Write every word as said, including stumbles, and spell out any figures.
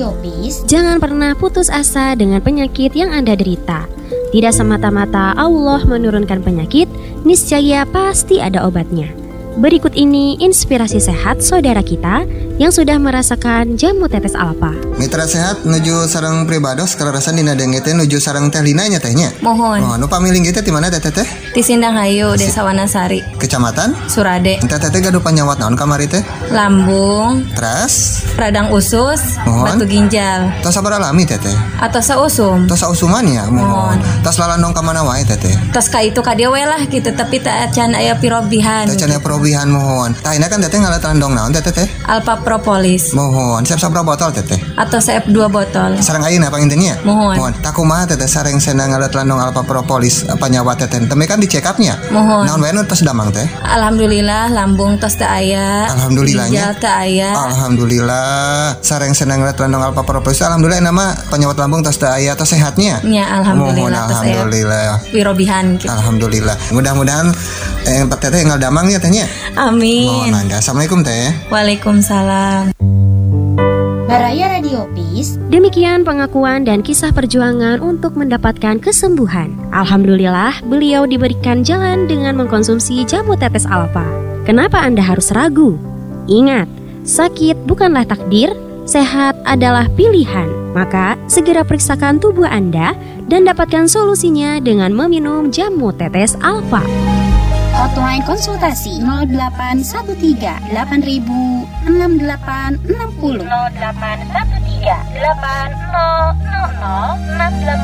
Radio Peace, jangan pernah putus asa dengan penyakit yang Anda derita. Tidak semata-mata Allah menurunkan penyakit, niscaya pasti ada obatnya. Berikut ini inspirasi sehat saudara kita yang sudah merasakan jamu tetes alfa. Mitra sehat nuju sareng pribados kararasan dina denge teh nuju sareng teh linanya tehnya. Mohon. Oh, nu pamiling kita di mana teh teh? Di Sindanghayu, Desa Wanasari, Kecamatan Surade. Teh teh gaduh panyawat naon kamari teh? Lambung, Teras, radang usus, Mohon. batu ginjal, tos sabar alami teh teh. atau sausum. Tos sausuman ya, mohon. Tos lalandong ka mana wae teh teh. Tos ka itu ka dieu we lah gitu, tapi tak can aya pirobihan. Teh cenah perobihan mohon. Tah ina kan teh ngalat landong naon teh teh? Alpha Propolis Mohon, siap sabra botol teh teh. atau C F dua botol. Sareng ayeuna pangintennya? Mohon. Mohon. Tak kumaha teh teh sareng senang ngalat landong alpha propolis panyawat teh teh. Teme kan di check up-nya. Mohon. Naon wae nu tos damang teh? Alhamdulillah lambung tos teu aya. Alhamdulillahnya. Ginjal teu aya. Alhamdulillah. Sareng senang ngalat landong alpha propolis. Alhamdulillah nama penyawat lambung tos teu aya tos sehatnya. Nya alhamdulillah Mohon, tos aya alhamdulillah. pirobihan gitu. Alhamdulillah. Mudah-mudahan eh teh teh ngal damang ya tehnya. Amin. Mohon mangga. Assalamualaikum teh. Waalaikumsalam. Baraya Radio Peace, Demikian pengakuan dan kisah perjuangan untuk mendapatkan kesembuhan. Alhamdulillah, beliau diberikan jalan dengan mengkonsumsi jamu tetes alfa. Kenapa Anda harus ragu? Ingat, sakit bukanlah takdir, sehat adalah pilihan. Maka, segera periksakan tubuh Anda dan dapatkan solusinya dengan meminum jamu tetes alfa. hotline konsultasi nol delapan satu tiga delapan ribu enam delapan enam nol. nol delapan satu tiga delapan nol nol nol enam delapan